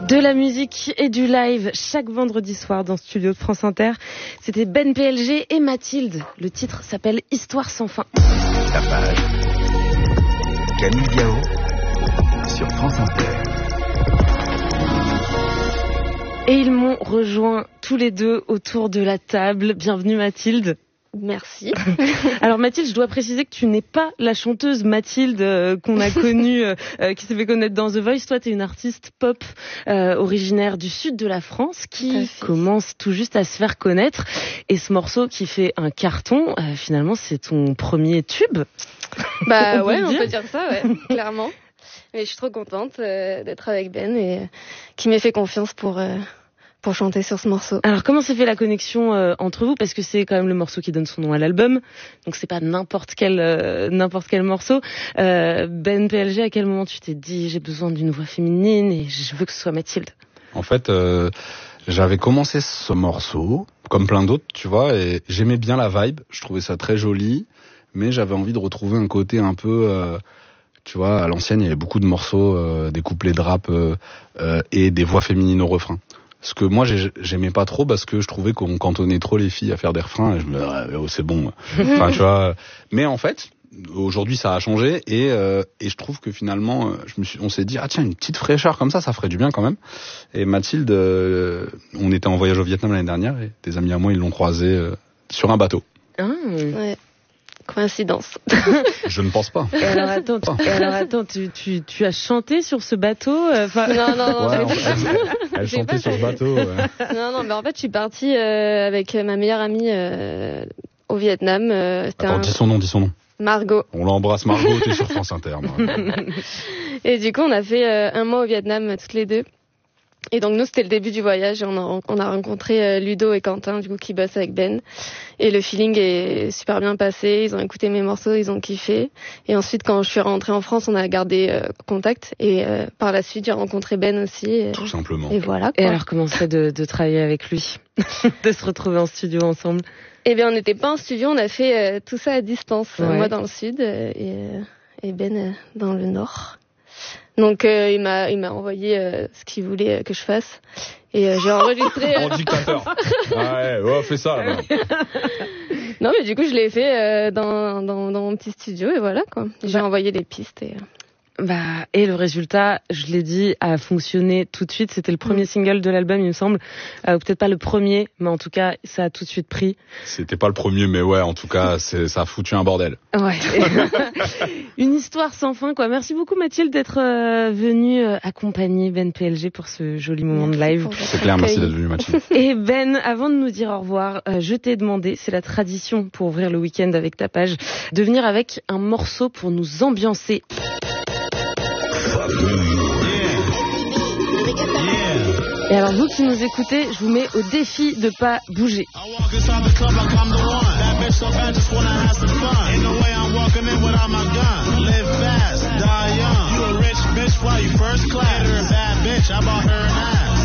De la musique et du live chaque vendredi soir dans le studio de France Inter. C'était Ben PLG et Mathilde. Le titre s'appelle Histoire sans fin. Tapage. Camille Gao sur France Inter. Et ils m'ont rejoint tous les deux autour de la table. Bienvenue Mathilde. Merci. Alors Mathilde, je dois préciser que tu n'es pas la chanteuse Mathilde qu'on a connue, qui s'est fait connaître dans The Voice. Toi, tu es une artiste pop originaire du sud de la France qui commence tout juste à se faire connaître. Et ce morceau qui fait un carton, finalement, c'est ton premier tube. Bah ouais, on peut dire ça, ouais, clairement. Mais je suis trop contente d'être avec Ben et qui m'ait fait confiance pour chanter sur ce morceau. Alors comment s'est fait la connexion entre vous, parce que c'est quand même le morceau qui donne son nom à l'album, donc c'est pas n'importe quel morceau. Ben PLG, à quel moment tu t'es dit j'ai besoin d'une voix féminine et je veux que ce soit Mathilde? En fait, j'avais commencé ce morceau comme plein d'autres, tu vois, et j'aimais bien la vibe, je trouvais ça très joli, mais j'avais envie de retrouver un côté un peu tu vois, à l'ancienne, il y avait beaucoup de morceaux, des couplets de rap et des voix féminines au refrain. Ce que moi j'aimais pas trop parce que je trouvais qu'on cantonnait trop les filles à faire des refrains et je me disais oh, c'est bon. Enfin tu vois. Mais en fait aujourd'hui ça a changé et je trouve que finalement on s'est dit ah tiens une petite fraîcheur comme ça ferait du bien quand même. Et Mathilde, on était en voyage au Vietnam l'année dernière et des amis à moi ils l'ont croisée sur un bateau. Ouais. Coïncidence. Je ne pense pas. Et alors attends, tu as chanté sur ce bateau Non. Ouais, elle chantait sur ce bateau. Ouais. Non, mais en fait, je suis partie avec ma meilleure amie au Vietnam. Attends, dis son nom. Margot. On l'embrasse, Margot, t'es sur France Inter. Et du coup, on a fait un mois au Vietnam toutes les deux. Et donc nous, c'était le début du voyage et on a rencontré Ludo et Quentin, du coup, qui bossent avec Ben. Et le feeling est super bien passé. Ils ont écouté mes morceaux, ils ont kiffé. Et ensuite, quand je suis rentrée en France, on a gardé contact. Et par la suite, j'ai rencontré Ben aussi. Tout simplement. Et voilà, quoi. Et alors, comment c'est de travailler avec lui, de se retrouver en studio ensemble? Eh bien, on n'était pas en studio, on a fait tout ça à distance. Ouais. Moi dans le sud et Ben dans le nord. Donc il m'a envoyé ce qu'il voulait que je fasse et j'ai enregistré. En dictateur. Ouais, fais ça. Alors. Non mais du coup je l'ai fait dans mon petit studio et voilà quoi. J'ai envoyé les pistes et le résultat, je l'ai dit, a fonctionné tout de suite. C'était le premier single de l'album, il me semble. Peut-être pas le premier, mais en tout cas, ça a tout de suite pris. C'était pas le premier, mais ouais, en tout cas, ça a foutu un bordel. Ouais. Une histoire sans fin, quoi. Merci beaucoup, Mathilde, d'être venue accompagner Ben PLG pour ce joli moment de live. C'est clair, merci d'être venue, Mathilde. Et Ben, avant de nous dire au revoir, je t'ai demandé, c'est la tradition pour ouvrir le week-end avec Tapage, de venir avec un morceau pour nous ambiancer. Et alors vous qui nous écoutez, je vous mets au défi de pas bouger.